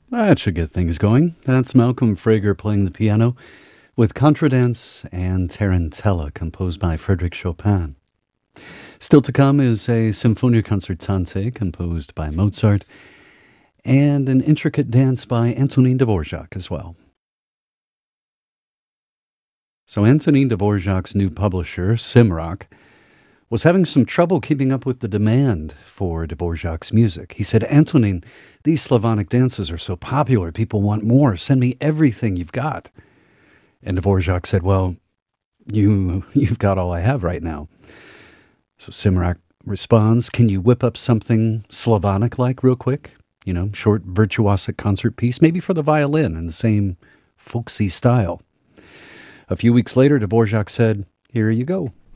That should get things going. That's Malcolm Frager playing the piano with Contradance and Tarantella, composed by Frédéric Chopin. Still to come is a Symphonia Concertante, composed by Mozart, and an intricate dance by Antonin Dvorak as well. So Antonin Dvorak's new publisher, Simrock, was having some trouble keeping up with the demand for Dvorak's music. He said, Antonin, these Slavonic dances are so popular, people want more. Send me everything you've got. And Dvorak said, well, you've got all I have right now. So Simrock responds, can you whip up something Slavonic-like real quick? You know, short virtuosic concert piece, maybe for the violin in the same folksy style. A few weeks later, Dvorak said, here you go.